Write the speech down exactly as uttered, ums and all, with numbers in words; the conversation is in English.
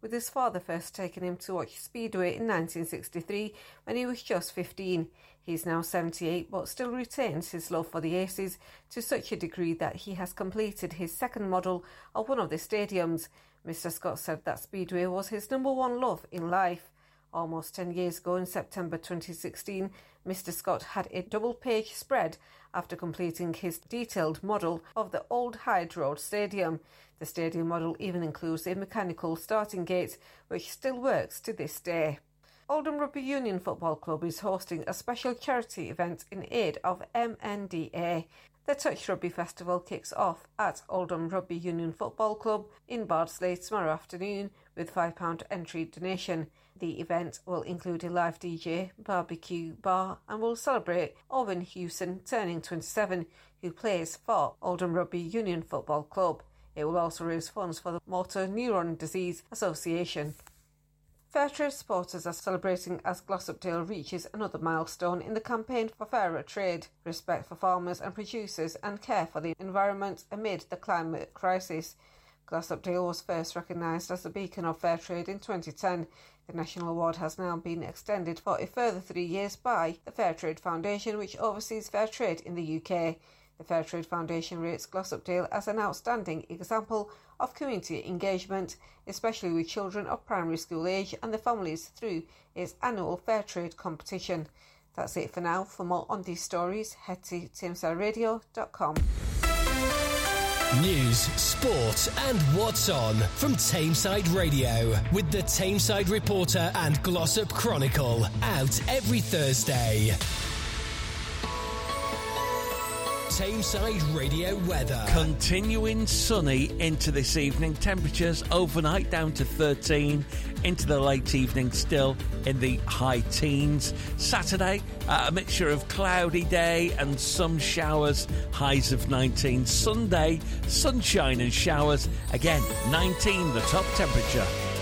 with his father first taking him to watch Speedway in nineteen sixty-three when he was just fifteen. He's now seventy-eight but still retains his love for the Aces to such a degree that he has completed his second model of one of the stadiums. Mister Scott said that Speedway was his number one love in life. Almost ten years ago in September twenty sixteen, Mister Scott had a double-page spread after completing his detailed model of the Old Hyde Road Stadium. The stadium model even includes a mechanical starting gate, which still works to this day. Oldham Rugby Union Football Club is hosting a special charity event in aid of M N D A. The Touch Rugby Festival kicks off at Oldham Rugby Union Football Club in Bardsley tomorrow afternoon with five pounds entry donation. The event will include a live D J, barbecue, bar and will celebrate Owen Hewson turning twenty-seven, who plays for Oldham Rugby Union Football Club. It will also raise funds for the Motor Neuron Disease Association. Fairtrade supporters are celebrating as Glossopdale reaches another milestone in the campaign for fairer trade, respect for farmers and producers and care for the environment amid the climate crisis. Glossopdale was first recognised as the beacon of fair trade in twenty ten. The national award has now been extended for a further three years by the Fairtrade Foundation, which oversees fair trade in the U K. The Fairtrade Foundation rates Glossopdale as an outstanding example of community engagement, especially with children of primary school age and their families through its annual Fairtrade competition. That's it for now. For more on these stories, head to tameside radio dot com. News, sport and what's on from Tameside Radio with the Tameside Reporter and Glossop Chronicle, out every Thursday. Tameside Radio weather. Continuing sunny into this evening. Temperatures overnight down to thirteen, into the late evening still in the high teens. Saturday, uh, a mixture of cloudy day and some showers, highs of nineteen. Sunday, sunshine and showers, again nineteen the top temperature.